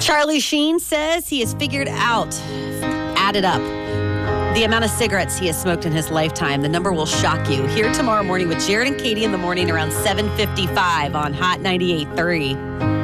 Charlie Sheen says he has figured out, added up, the amount of cigarettes he has smoked in his lifetime. The number will shock you. Here tomorrow morning with Jared and Katie in the morning around 7:55 on Hot 98.3.